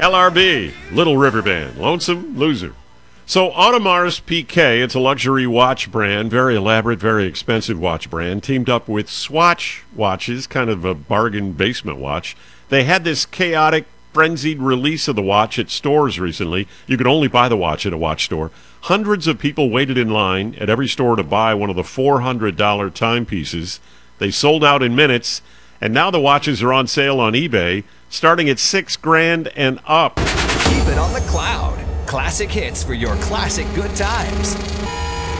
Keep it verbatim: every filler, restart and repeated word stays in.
L R B, Little River Band, Lonesome Loser. So Audemars Piguet, it's a luxury watch brand, very elaborate, very expensive watch brand, teamed up with Swatch watches, kind of a bargain basement watch. They had this chaotic, frenzied release of the watch at stores recently. You could only buy the watch at a watch store. Hundreds of people waited in line at every store to buy one of the four hundred dollars timepieces. They sold out in minutes, and now the watches are on sale on eBay, starting at six grand and up. Keep it on the cloud. Classic hits for your classic good times.